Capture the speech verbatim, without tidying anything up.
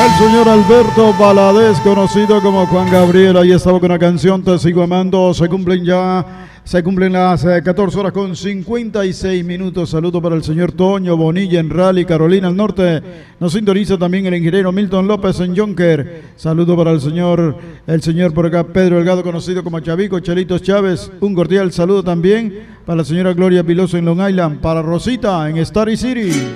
el señor Alberto Valadez, conocido como Juan Gabriel. Ahí estaba con la canción Te Sigo Amando. Se cumplen ya, se cumplen las eh, catorce horas con cincuenta y seis minutos. Saludo para el señor Toño Bonilla en Raleigh, Carolina del Norte. Nos sintoniza también el ingeniero Milton López en Jonker. Saludo para el señor, el señor por acá Pedro Delgado, conocido como Chavico, Chelitos Chávez. Un cordial saludo también para la señora Gloria Piloso en Long Island. Para Rosita en Starry City.